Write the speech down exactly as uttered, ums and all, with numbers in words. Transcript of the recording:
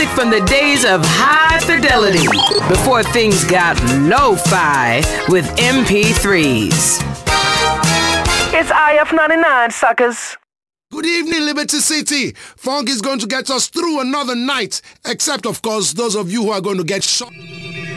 back from the days of high fidelity before things got lo-fi with M P threes. It's I F ninety-nine, suckers. Good evening, Liberty City. Funk is going to get us through another night, except, of course, those of you who are going to get shot.